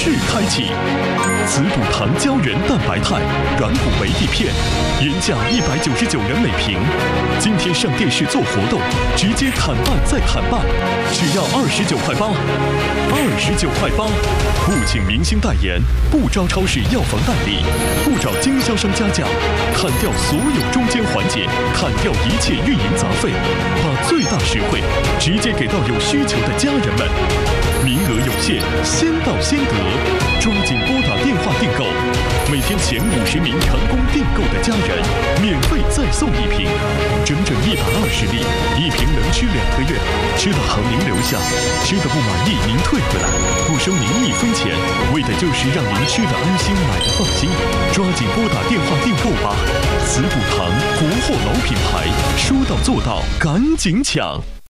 势开启。滋补堂胶原蛋白肽软骨维 D 片，原价199元每瓶，今天上电视做活动，直接砍半再砍半，只要29块8，29块8，不请明星代言，不招超市药房代理，不找经销商加价，砍掉所有中间环节，砍掉一切运营杂费，把最大实惠直接给到有需求的家人们。名额有限，先到先得，抓紧拨打电话订购。每天前50名成功订购的家人，免费再送一瓶，整整120粒，一瓶能吃2个月，吃了好您留下，吃的不满意您退回来，不收您1分钱，为的就是让您吃的安心，买的放心。抓紧拨打电话订购吧！滋补堂国货老品牌，说到做到，赶紧抢！